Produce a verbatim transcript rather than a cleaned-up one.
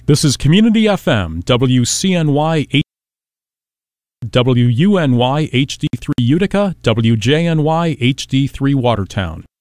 This is Community F M, W C N Y, W U N Y H D three Utica, W J N Y H D three Watertown.